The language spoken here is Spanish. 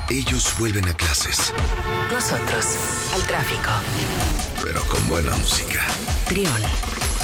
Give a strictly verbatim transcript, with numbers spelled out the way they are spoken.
Ellos vuelven a clases. Nosotros, al tráfico. Pero con buena música. Trión,